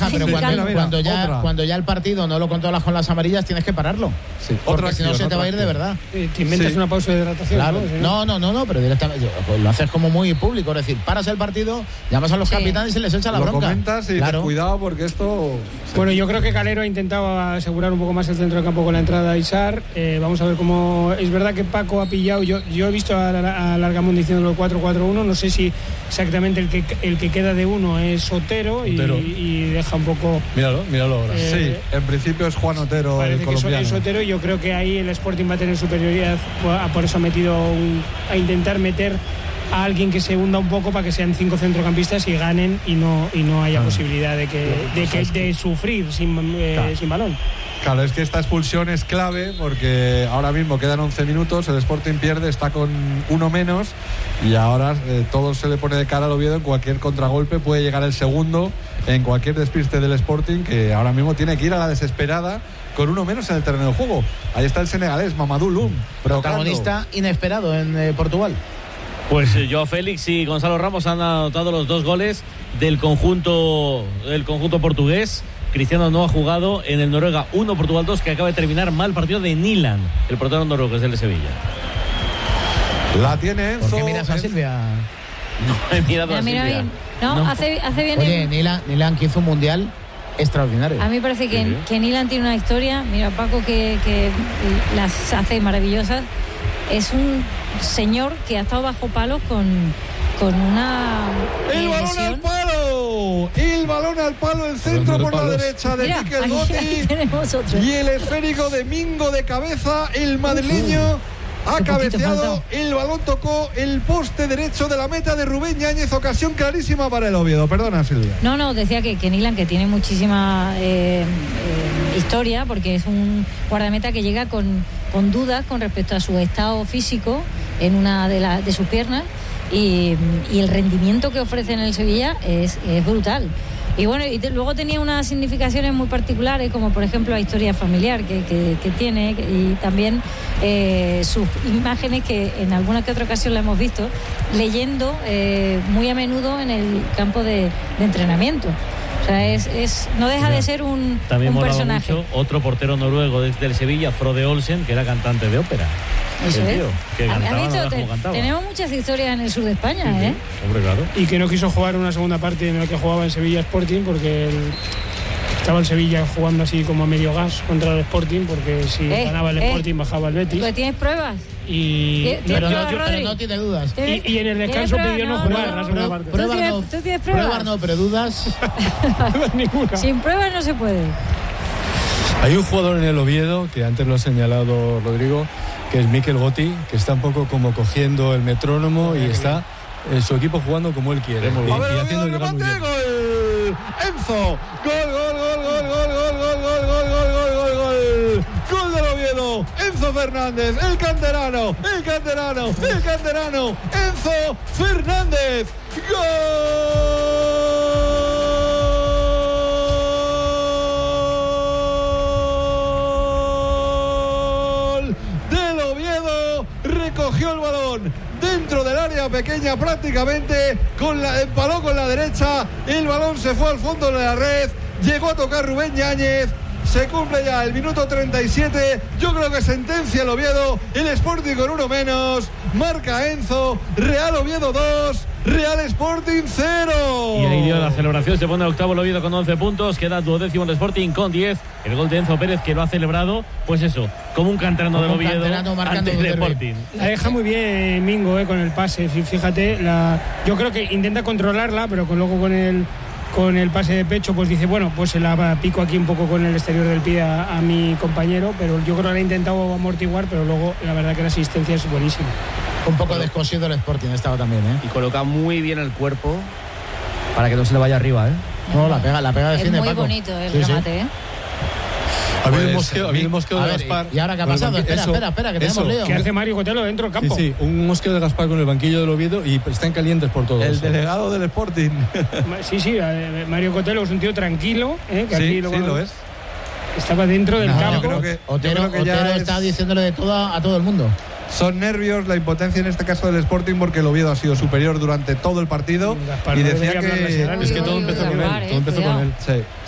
pero cuando ya el partido no lo controlas con las amarillas, tienes que pararlo. Sí. Porque si no se te va a ir de verdad. Te inventas una pausa de hidratación. Claro. No, pero directamente pues lo haces como muy público. Es decir, paras el partido, llamas a los capitanes y les echas la bronca. Lo comentas y dices, cuidado porque esto... Bueno, yo creo que Calero ha intentado asegurar un poco más el centro de campo con la entrada de Isar. Vamos a ver cómo... Es verdad que Paco ha pillado... Yo he visto a Largamón diciéndolo 4-4-1. No sé si exactamente el que queda de uno es Otero. Y deja un poco... Míralo ahora. Sí, en principio es Juan Otero, el colombiano. Es Otero, y yo creo que ahí el Sporting va a tener superioridad. Por eso ha metido a intentar meter a alguien que se hunda un poco para que sean 5 centrocampistas y ganen y no haya posibilidad de sufrir sin balón. Claro, es que esta expulsión es clave porque ahora mismo quedan 11 minutos, el Sporting pierde, está con uno menos y ahora todo se le pone de cara al Oviedo. En cualquier contragolpe puede llegar el segundo, en cualquier despiste del Sporting, que ahora mismo tiene que ir a la desesperada con uno menos en el terreno de juego. Ahí está el senegalés, Mamadou Loum, protagonista inesperado en Portugal. Pues Joao Félix y Gonzalo Ramos han anotado los 2 goles del conjunto portugués. Cristiano no ha jugado en el Noruega 1, Portugal 2, que acaba de terminar mal partido de Nilan, el portero noruego del de Sevilla. La tiene Enzo. ¿Por qué miras a Silvia? No he mirado a Silvia. No, hace bien. Oye, Nilan que hizo un mundial extraordinario. A mí me parece que Nilan tiene una historia. Mira, Paco, que las hace maravillosas. Es un señor que ha estado bajo palos con una ¡El balón lesión. al palo! El balón al palo, el centro por la derecha de Mikel Gotti y el esférico de Mingo de cabeza. El madrileño ha cabeceado, el balón tocó el poste derecho de la meta de Rubén Yáñez. Ocasión clarísima para el Oviedo. Perdona, Silvia. No, decía que Nilan, que tiene muchísima historia, porque es un guardameta que llega con dudas con respecto a su estado físico en una de sus piernas, y el rendimiento que ofrece en el Sevilla es brutal. Y bueno, luego tenía unas significaciones muy particulares, como por ejemplo la historia familiar que tiene, y también sus imágenes que en alguna que otra ocasión la hemos visto leyendo muy a menudo en el campo de entrenamiento. O sea, no deja de ser un personaje. Mucho otro portero noruego desde el Sevilla, Frode Olsen, que era cantante de ópera. Eso es. Que cantaba, tenemos muchas historias en el sur de España, sí. Hombre, claro. Y que no quiso jugar una segunda parte en la que jugaba en Sevilla Sporting, porque estaba el Sevilla jugando así como a medio gas contra el Sporting, porque si ganaba el Sporting bajaba el Betis. ¿Pero tienes pruebas? Pero no tiene dudas. Y en el descanso pidió no jugar la segunda parte. ¿Tú tienes pruebas? Pruebas no, pero dudas. Ninguna. Sin pruebas no se puede. Hay un jugador en el Oviedo, que antes lo ha señalado Rodrigo, que es Mikel Gotti, que está un poco como cogiendo el metrónomo y está su equipo jugando como él quiere. Y haciendo el gol muy bien. ¡Gol! ¡Enzo! ¡Gol del Oviedo! Enzo Fernández, el canterano, Enzo Fernández. ¡Gol! Recogió el balón dentro del área pequeña prácticamente, empaló con la derecha, el balón se fue al fondo de la red, llegó a tocar Rubén Yáñez. Se cumple ya el minuto 37. Yo creo que sentencia el Oviedo. El Sporting con uno menos. Marca Enzo. Real Oviedo 2. Real Sporting 0. Y ahí dio la celebración. Se pone octavo el Oviedo con 11 puntos. Queda duodécimo el Sporting con 10. El gol de Enzo Pérez, que lo ha celebrado, pues eso, como un canterano del Oviedo ante el Sporting. La deja muy bien Mingo con el pase. Fíjate, yo creo que intenta controlarla, pero luego con el pase de pecho, pues dice, bueno, pues se la pico aquí un poco con el exterior del pie a mi compañero, pero yo creo que lo ha intentado amortiguar, pero luego la verdad que la asistencia es buenísima. Un poco descosido el Sporting estaba también, Y coloca muy bien el cuerpo para que no se le vaya arriba, No, la pega de fin de Paco. Es muy bonito el remate, Ha habido un mosqueo de Gaspar. ¿Y ahora qué ha pasado? Espera, que tenemos lío. ¿Qué hace Mario Cotelo dentro del campo? Sí, un mosqueo de Gaspar con el banquillo del Oviedo y están calientes por todos. El delegado del Sporting. Sí, Mario Cotelo es un tío tranquilo. Que sí, aquí lo es. Estaba dentro del campo. Otero está diciéndole de todo a todo el mundo. Son nervios, la impotencia en este caso del Sporting, porque el Oviedo ha sido superior durante todo el partido. Gaspar, y decía que es que todo empezó con él. Sí,